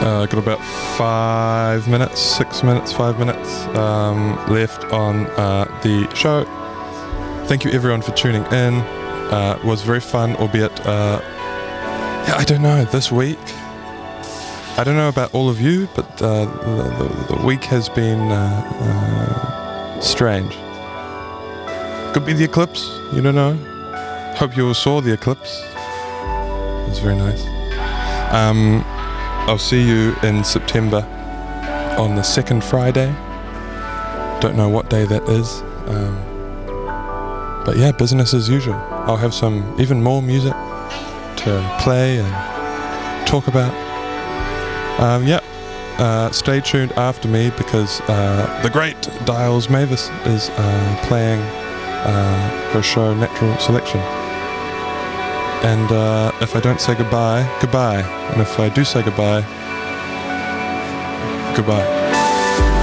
Got about 5 minutes, 6 minutes, 5 minutes left on the show. Thank you everyone for tuning in. It was very fun, albeit, I don't know, this week, I don't know about all of you, but the week has been strange. Could be the eclipse, you don't know. Hope you all saw the eclipse. It was very nice. I'll see you in September on the second Friday. Don't know what day that is. But yeah, business as usual. I'll have some even more music to play and talk about. Stay tuned after me because the great Dials Mavis is playing her show Natural Selection. And if I don't say goodbye, goodbye. And if I do say goodbye, goodbye.